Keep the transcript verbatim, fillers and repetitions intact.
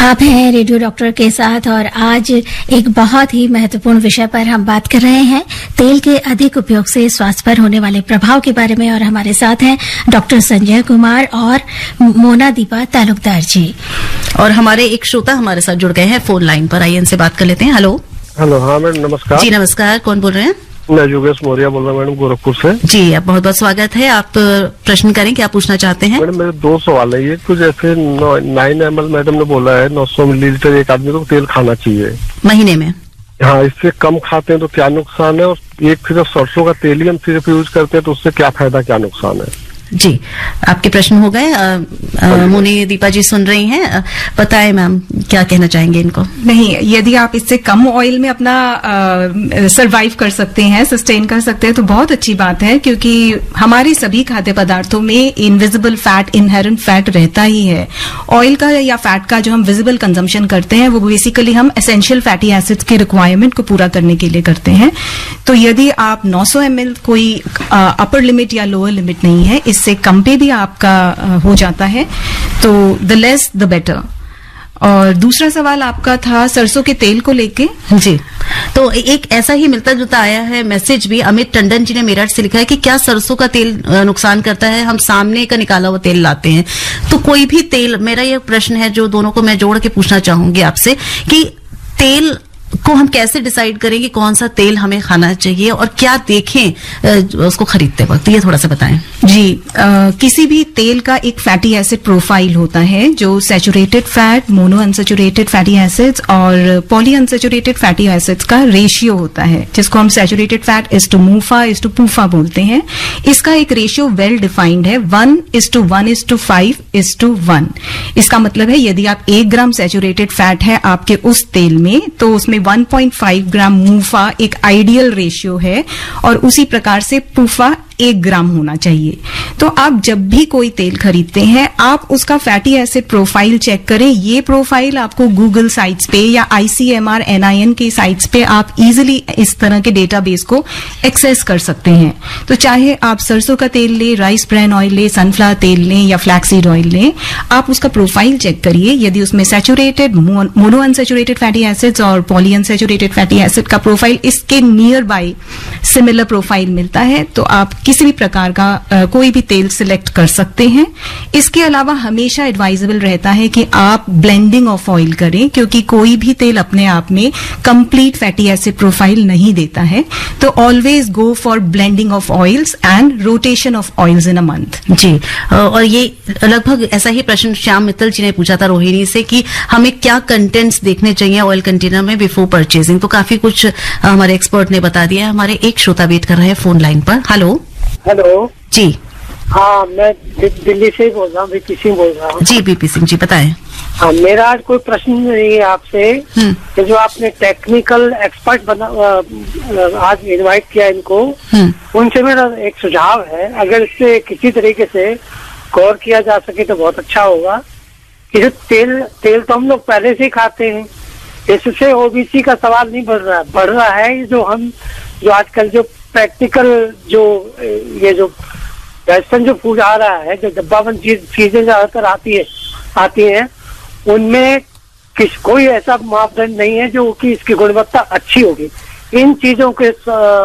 आप हैं radio doctor के साथ और आज एक बहुत ही महत्वपूर्ण विषय पर हम बात कर रहे हैं, तेल के अधिक उपयोग से स्वास्थ्य पर होने वाले प्रभाव के बारे में। और हमारे साथ हैं डॉक्टर संजय कुमार और मोना दीपा तालुकदार जी। और हमारे एक श्रोता हमारे साथ जुड़ गए हैं फोन लाइन पर, आइए इनसे बात कर लेते हैं। हेलो हेलो हाँ मैडम नमस्कार। जी नमस्कार, कौन बोल रहे हैं? मैं योगेश मौर्य बोल रहा हूँ मैडम, गोरखपुर से। जी आप बहुत बहुत स्वागत है। आप प्रश्न करें, क्या पूछना चाहते हैं? मैडम मेरे दो सवाल है। ये तो जैसे नाइन एम एल मैडम ने बोला है नौ सौ मिलीलीटर एक आदमी को तेल खाना चाहिए महीने में। हाँ, इससे कम खाते हैं तो क्या नुकसान है? और एक सिर्फ सरसों का तेल ही हम सिर्फ यूज करते हैं तो उससे क्या फायदा क्या नुकसान है? जी आपके प्रश्न हो गए। मुनी दीपा जी सुन रही हैं, बताएं मैम क्या कहना चाहेंगे इनको? नहीं, यदि आप इससे कम ऑयल में अपना सरवाइव कर सकते हैं, सस्टेन कर सकते हैं तो बहुत अच्छी बात है, क्योंकि हमारे सभी खाद्य पदार्थों में इनविजिबल फैट, इनहेरेंट फैट रहता ही है। ऑयल का या फैट का जो हम विजिबल कंजम्पशन करते हैं वो बेसिकली हम एसेंशियल फैटी एसिड्स की रिक्वायरमेंट को पूरा करने के लिए करते हैं। तो यदि आप नौ सौ एम एल कोई अपर लिमिट या लोअर लिमिट नहीं है, इससे कम पे भी आपका हो जाता है, तो द लेस द बेटर। और दूसरा सवाल आपका था सरसों के तेल को लेके। जी, तो एक ऐसा ही मिलता जुलता आया है मैसेज भी। अमित टंडन जी ने मेरठ से लिखा है कि क्या सरसों का तेल नुकसान करता है? हम सामने का निकाला हुआ तेल लाते हैं, तो कोई भी तेल। मेरा ये प्रश्न है जो दोनों को मैं जोड़ के पूछना चाहूंगी आपसे कि तेल को हम कैसे डिसाइड करें कि कौन सा तेल हमें खाना चाहिए और क्या देखें उसको खरीदते वक्त, ये थोड़ा सा बताएं। जी, आ, किसी भी तेल का एक फैटी एसिड प्रोफाइल होता है जो saturated fat, mono unsaturated fatty acids और पॉली अनसैचुरेटेड फैटी एसिड्स का रेशियो होता है, जिसको हम saturated fat is to मूफा is to पूफा बोलते हैं। इसका एक रेशियो वेल डिफाइंड है, one is to one is to five is to one. इसका मतलब है यदि आप एक ग्राम सैचुरेटेड फैट है आपके उस तेल में, तो उसमें वन पॉइंट फाइव ग्राम मूफा एक आइडियल रेशियो है, और उसी प्रकार से पूफा एक ग्राम होना चाहिए। तो आप जब भी कोई तेल खरीदते हैं आप उसका फैटी एसिड प्रोफाइल चेक करें। ये प्रोफाइल आपको गूगल साइट्स पे या आईसीएमआर एनआईएन की साइट्स पे आप इजीली इस तरह के डेटाबेस को एक्सेस कर सकते हैं। तो चाहे आप सरसों का तेल लें, राइस ब्रान ऑयल लें, सनफ्लावर तेल लें या फ्लैक्सीड ऑयल लें, आप उसका प्रोफाइल चेक करिए। यदि उसमें saturated, mono unsaturated fatty acids और पॉली अनसैचुरेटेड फैटी एसिड का प्रोफाइल इसके नियर बाय सिमिलर प्रोफाइल मिलता है, तो आप किसी भी प्रकार का आ, कोई भी तेल सिलेक्ट कर सकते हैं। इसके अलावा हमेशा एडवाइजेबल रहता है कि आप ब्लेंडिंग ऑफ ऑयल करें, क्योंकि कोई भी तेल अपने आप में कंप्लीट फैटी एसिड प्रोफाइल नहीं देता है। तो always go for blending of oils and rotation of oils in a month. जी, और ये लगभग ऐसा ही प्रश्न श्याम मित्तल जी ने पूछा था रोहिणी से कि हमें क्या कंटेंट्स देखने चाहिए ऑयल कंटेनर में बिफोर परचेजिंग। तो काफी कुछ हमारे एक्सपर्ट ने बता दिया। हमारे एक श्रोता वेट कर रहे हैं फोन लाइन पर। हेलो हेलो जी, हाँ मैं दिल्ली से बोल रहा हूँ, बीपी सिंह बोल रहा हूँ। जी बीपी सिंह जी बताएं। हाँ, मेरा आज कोई प्रश्न नहीं है आपसे कि जो आपने टेक्निकल एक्सपर्ट बना आज इनवाइट किया इनको, उनसे मेरा एक सुझाव है, अगर इससे किसी तरीके से गौर किया जा सके तो बहुत अच्छा होगा कि जो तेल तेल तो हम लोग पहले से ही खाते हैं, इससे ओबीसी का सवाल नहीं बढ़ रहा बढ़ रहा है। जो हम जो आजकल जो प्रैक्टिकल जो ये जो वेस्टर्न जो फूड आ रहा है, जो डब्बाबंद चीजें ज्यादातर आती है आती हैं, उनमें किस कोई ऐसा मापदंड नहीं है जो कि इसकी गुणवत्ता अच्छी होगी। इन चीजों के